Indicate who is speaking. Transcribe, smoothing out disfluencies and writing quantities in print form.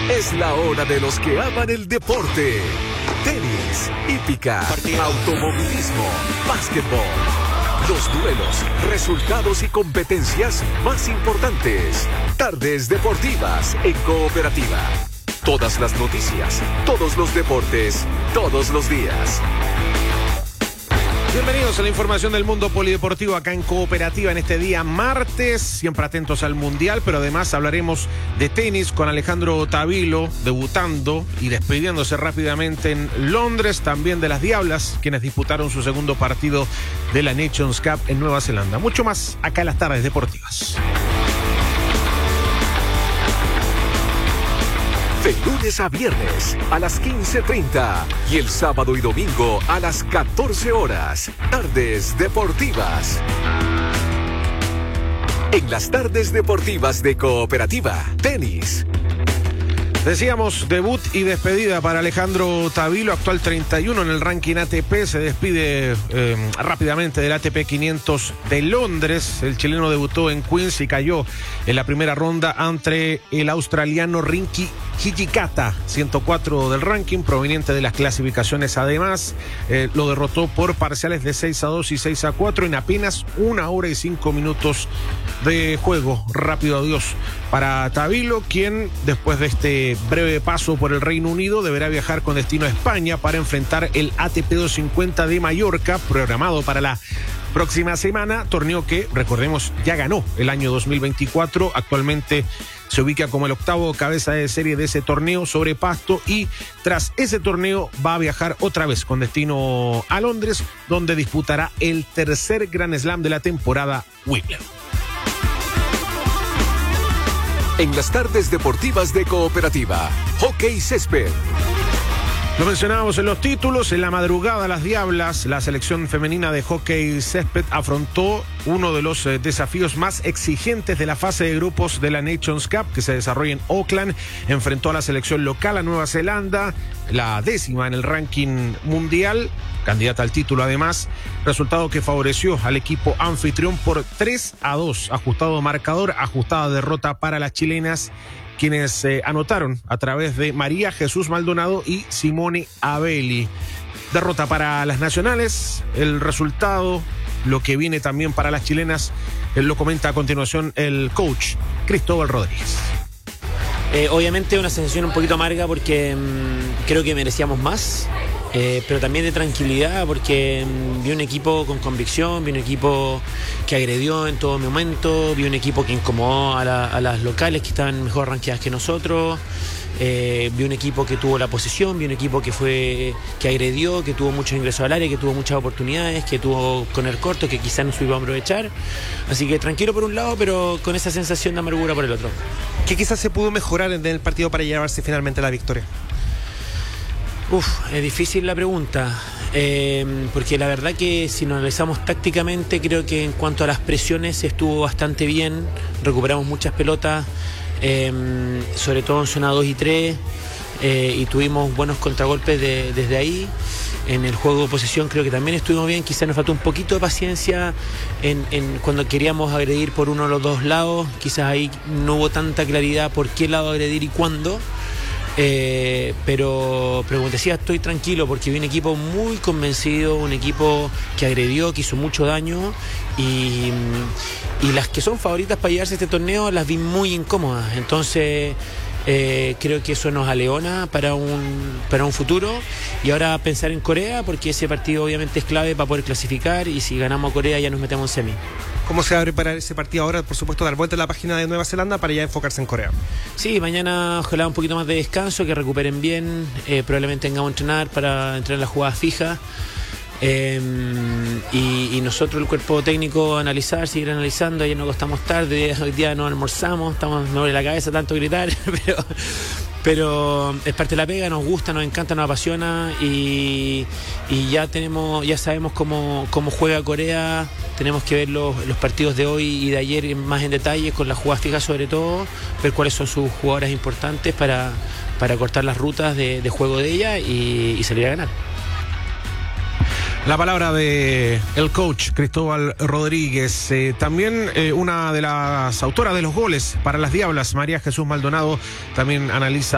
Speaker 1: Es la hora de los que aman el deporte. Tenis, hípica, automovilismo, básquetbol. Los duelos, resultados y competencias más importantes. Tardes deportivas en Cooperativa. Todas las noticias, todos los deportes, todos los días.
Speaker 2: Bienvenidos a la información del mundo polideportivo acá en Cooperativa en este día martes, siempre atentos al Mundial, pero además hablaremos de tenis con Alejandro Tavilo, debutando y despidiéndose rápidamente en Londres, también de las Diablas, quienes disputaron su segundo partido de la Nations Cup en Nueva Zelanda. Mucho más acá en las tardes deportivas.
Speaker 1: De lunes a viernes a las 15:30 y el sábado y domingo a las 14 horas. Tardes deportivas. En las tardes deportivas de Cooperativa, tenis.
Speaker 2: Decíamos debut y despedida para Alejandro Tavilo, actual 31 en el ranking ATP, se despide rápidamente del ATP 500 de Londres. El chileno debutó en Queens y cayó en la primera ronda ante el australiano Rinky Hijikata, 104 del ranking, proveniente de las clasificaciones. Además, lo derrotó por parciales de 6-2 y 6-4 en apenas 1 hora y 5 minutos de juego. Rápido adiós para Tavilo, quien después de este breve paso por el Reino Unido deberá viajar con destino a España para enfrentar el ATP 250 de Mallorca, programado para la próxima semana, torneo que, recordemos, ya ganó el año 2024. Actualmente se ubica como el octavo cabeza de serie de ese torneo sobre pasto y tras ese torneo va a viajar otra vez con destino a Londres, donde disputará el tercer Grand Slam de la temporada Wimbledon.
Speaker 1: En las tardes deportivas de Cooperativa, hockey césped.
Speaker 2: Lo mencionábamos en los títulos. En la madrugada, las Diablas, la selección femenina de hockey césped, afrontó uno de los desafíos más exigentes de la fase de grupos de la Nations Cup, que se desarrolla en Auckland. Enfrentó a la selección local, a Nueva Zelanda, la 10ª en el ranking mundial, candidata al título además, resultado que favoreció al equipo anfitrión por 3-2, ajustado marcador, ajustada derrota para las chilenas, quienes anotaron a través de María Jesús Maldonado y Simone Abelli. Derrota para las nacionales, el resultado, lo que viene también para las chilenas, lo comenta a continuación el coach Cristóbal Rodríguez.
Speaker 3: Obviamente una sensación un poquito amarga porque creo que merecíamos más, pero también de tranquilidad porque vi un equipo con convicción, vi un equipo que agredió en todo momento, vi un equipo que incomodó a las locales que estaban mejor rankeadas que nosotros, vi un equipo que tuvo la posesión, vi un equipo que agredió, que tuvo muchos ingresos al área, que tuvo muchas oportunidades, que tuvo con el corto que quizás no supimos aprovechar, así que tranquilo por un lado, pero con esa sensación de amargura por el otro.
Speaker 4: ¿Qué quizás se pudo mejorar en el partido para llevarse finalmente a la victoria?
Speaker 3: Es difícil la pregunta, porque la verdad que si nos analizamos tácticamente, creo que en cuanto a las presiones estuvo bastante bien, recuperamos muchas pelotas, sobre todo en zona 2 y 3, y tuvimos buenos contragolpes desde ahí. En el juego de posesión creo que también estuvimos bien, quizás nos faltó un poquito de paciencia en cuando queríamos agredir por uno de los dos lados, quizás ahí no hubo tanta claridad por qué lado agredir y cuándo. Pero como te decía, estoy tranquilo porque vi un equipo muy convencido, un equipo que agredió, que hizo mucho daño y las que son favoritas para llevarse este torneo las vi muy incómodas, entonces creo que eso nos aleona para un futuro y ahora pensar en Corea porque ese partido obviamente es clave para poder clasificar y si ganamos a Corea ya nos metemos en semi.
Speaker 4: ¿Cómo se va a preparar ese partido ahora? Por supuesto, dar vuelta a la página de Nueva Zelanda para ya enfocarse en Corea.
Speaker 3: Sí, mañana ojalá un poquito más de descanso, que recuperen bien, probablemente tengamos que entrenar para entrenar las jugadas fijas. Y nosotros, el cuerpo técnico, seguir analizando. Ayer nos acostamos tarde, hoy día no almorzamos, me duele la cabeza tanto gritar, pero es parte de la pega, nos gusta, nos encanta, nos apasiona y ya sabemos cómo juega Corea. Tenemos que ver los partidos de hoy y de ayer más en detalle, con las jugadas fijas sobre todo, ver cuáles son sus jugadoras importantes para cortar las rutas de juego de ella y salir a ganar.
Speaker 2: La palabra de el coach Cristóbal Rodríguez. También una de las autoras de los goles para las Diablas, María Jesús Maldonado, también analiza